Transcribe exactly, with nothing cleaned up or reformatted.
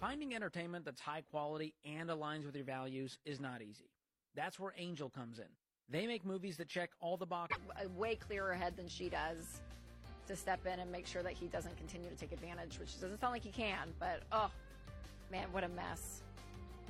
Finding entertainment that's high quality and aligns with your values is not easy. That's where Angel comes in. They make movies that check all the boxes. A way clearer head than she does to step in and make sure that he doesn't continue to take advantage, which doesn't sound like he can, but oh, man, what a mess.